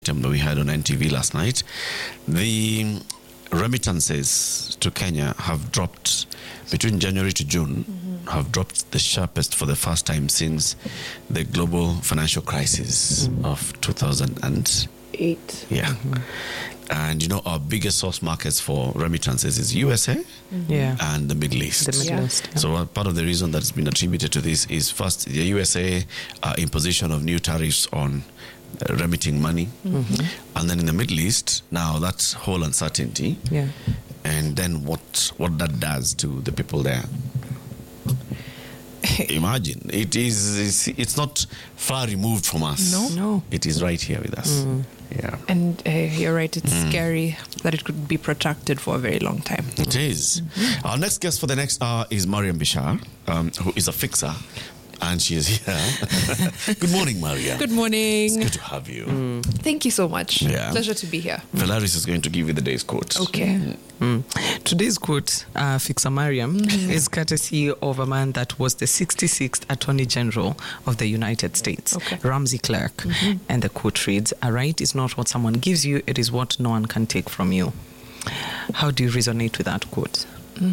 we had on NTV last night, the remittances to Kenya have dropped between January to June, have dropped the sharpest for the first time since the global financial crisis of 2008. Yeah. And you know, our biggest source markets for remittances is USA and the Middle East. So part of the reason that's been attributed to this is first, the USA imposition of new tariffs on remitting money, and then in the Middle East now that whole uncertainty, and then what that does to the people there. Imagine it's not far removed from us. No, it is right here with us. And you're right, it's scary that it could be protracted for a very long time. It is. Our next guest for the next hour is Mariam Bishar, who is a fixer. And she is here. Good morning, Maria. Good morning. It's good to have you. Thank you so much. Pleasure to be here. Velaris is going to give you the day's quote. Okay. Today's quote, Fixer Mariam, is courtesy of a man that was the 66th Attorney General of the United States, Ramsey Clark. And the quote reads, "A right is not what someone gives you, it is what no one can take from you." How do you resonate with that quote?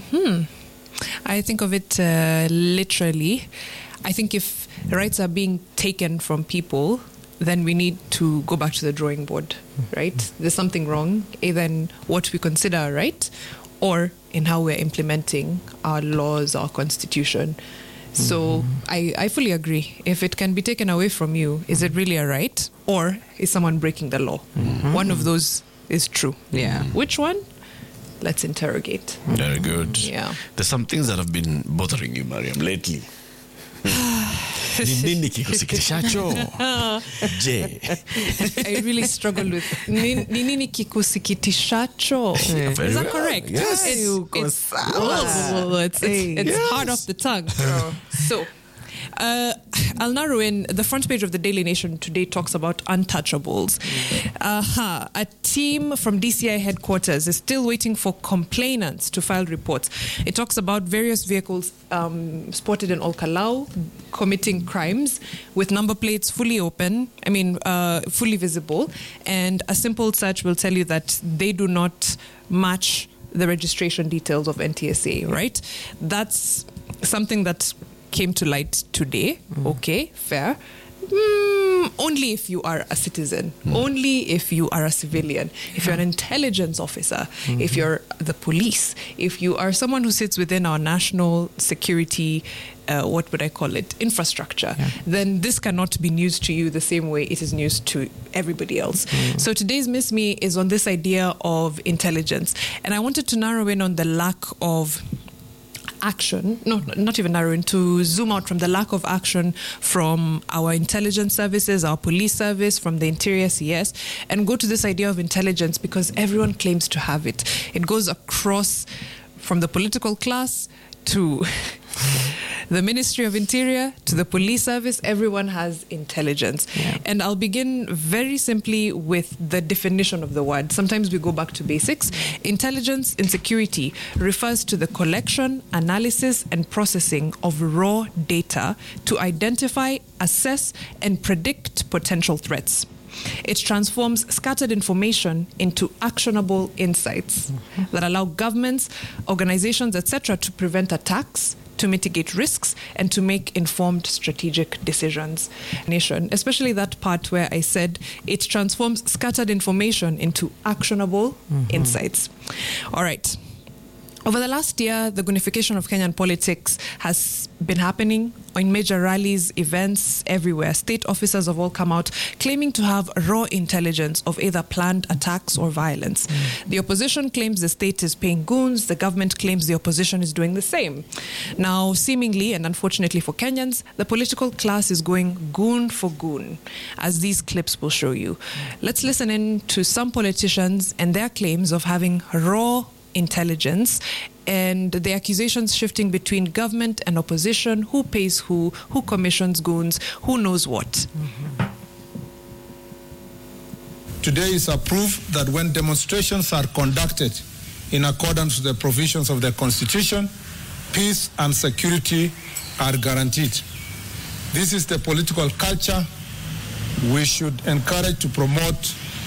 I think of it literally. I think if rights are being taken from people, then we need to go back to the drawing board, right? There's something wrong, either in what we consider a right or in how we're implementing our laws, our constitution. So I fully agree. If it can be taken away from you, is it really a right, or is someone breaking the law? One of those is true. Which one? Let's interrogate. Very good. Yeah. There's some things that have been bothering you, Mariam, lately. Nini kikusikitishacho? Je. I really struggled with nini kikusikitishacho. Is that correct? Yes. It's hard off the tongue. So, I'll narrow in. The front page of the Daily Nation today talks about untouchables. A team from DCI headquarters is still waiting for complainants to file reports. It talks about various vehicles spotted in Olkalau committing crimes with number plates fully open, fully visible, and a simple search will tell you that they do not match the registration details of NTSA, right? That's something that came to light today. Okay, fair. Only if you are a citizen, only if you are a civilian, if you're an intelligence officer, if you're the police, if you are someone who sits within our national security, infrastructure, then this cannot be news to you the same way it is news to everybody else. So today's Miss Me is on this idea of intelligence. And I wanted to narrow in on the lack of action, not even narrowing, to zoom out from the lack of action from our intelligence services, our police service, from the Interior CS, and go to this idea of intelligence because everyone claims to have it. It goes across from the political class to the Ministry of Interior, to the police service. Everyone has intelligence. And I'll begin very simply with the definition of the word. Sometimes we go back to basics. Intelligence in security refers to the collection, analysis, and processing of raw data to identify, assess, and predict potential threats. It transforms scattered information into actionable insights that allow governments, organizations, etc. to prevent attacks, to mitigate risks, and to make informed strategic decisions. Especially that part where I said it transforms scattered information into actionable insights. All right. Over the last year, the gunification of Kenyan politics has been happening in major rallies, events, everywhere. State officers have all come out claiming to have raw intelligence of either planned attacks or violence. The opposition claims the state is paying goons. The government claims the opposition is doing the same. Now, seemingly, and unfortunately for Kenyans, the political class is going goon for goon, as these clips will show you. Let's listen in to some politicians and their claims of having raw intelligence, and the accusations shifting between government and opposition, who pays who commissions goons, who knows what. Today is a proof that when demonstrations are conducted in accordance with the provisions of the Constitution, peace and security are guaranteed. This is the political culture we should encourage to promote